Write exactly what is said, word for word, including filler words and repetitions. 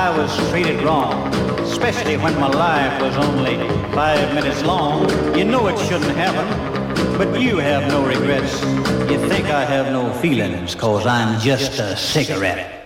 I was treated wrong, especially when my life was only five minutes long. You know it shouldn't happen, but you have no regrets. You think I have no feelings, cause I'm just a cigarette.